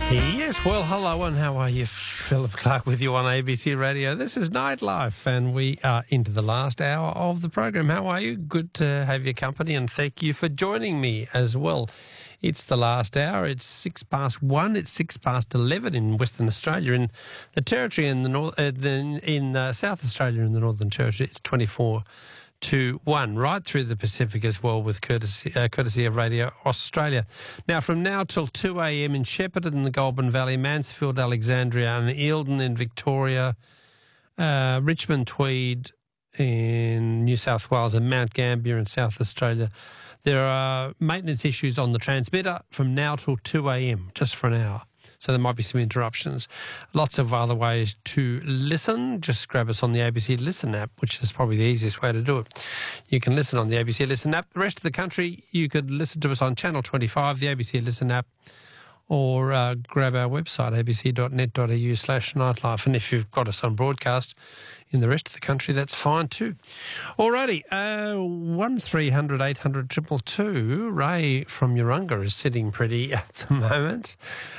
Yes, well, hello and how are you? Philip Clark with you on ABC Radio. This is Nightlife and we are into the last hour of the program. How are you? Good to have your company and thank you for joining me as well. It's the last hour. It's 1:06. It's 11:06 in Western Australia. In the Territory in the South Australia in the Northern Territory, it's 24:01, right through the Pacific as well, with courtesy of Radio Australia. Now, from now till 2 a.m. in Shepparton in the Goulburn Valley, Mansfield, Alexandria and Eildon in Victoria, Richmond, Tweed in New South Wales and Mount Gambier in South Australia. There are maintenance issues on the transmitter from now till 2 a.m, just for an hour. So there might be some interruptions. Lots of other ways to listen. Just grab us on the ABC Listen app, which is probably the easiest way to do it. You can listen on the ABC Listen app. The rest of the country, you could listen to us on Channel 25, the ABC Listen app, or grab our website, abc.net.au/nightlife. And if you've got us on broadcast in the rest of the country, that's fine too. Alrighty, 1300 800 222. Ray from Urunga is sitting pretty at the moment.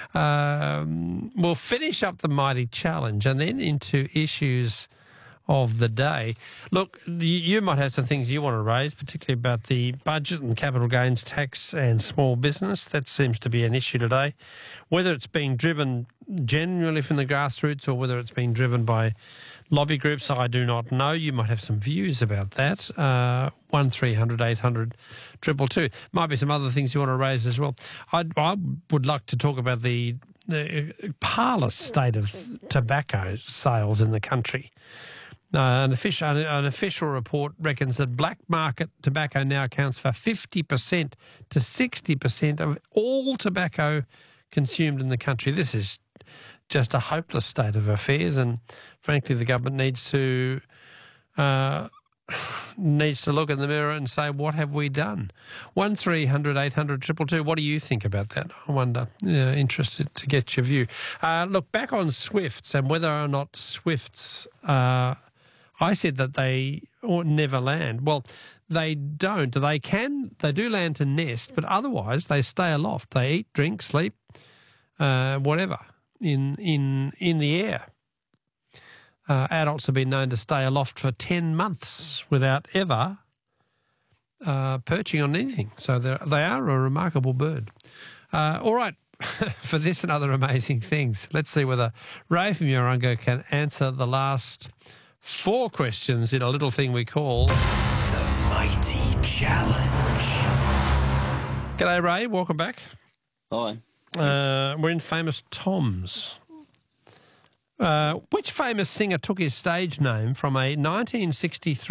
We'll finish up the Mighty Challenge and then into issues of the day. Look, you might have some things you want to raise, particularly about the budget and capital gains tax and small business. That seems to be an issue today. Whether it's being driven genuinely from the grassroots or whether it's being driven by lobby groups, I do not know. You might have some views about that. 1300 800 222. Might be some other things you want to raise as well. I would like to talk about the parlous state of tobacco sales in the country. An official report reckons that black market tobacco now accounts for 50% to 60% of all tobacco consumed in the country. This is just a hopeless state of affairs, and frankly, the government needs to look in the mirror and say, what have we done? 1300 800 222. What do you think about that? I wonder. Interested to get your view. Look, back on Swifts and whether or not Swifts. I said that they never land. Well, they don't. They do land to nest, but otherwise they stay aloft. They eat, drink, sleep, whatever in the air. Adults have been known to stay aloft for 10 months without ever perching on anything. So they are a remarkable bird. All right, for this and other amazing things, let's see whether Ray from Urunga can answer the last 4 questions in a little thing we call the Mighty Challenge. G'day, Ray. Welcome back. Hi. We're in Famous Tom's. Which famous singer took his stage name from a 1963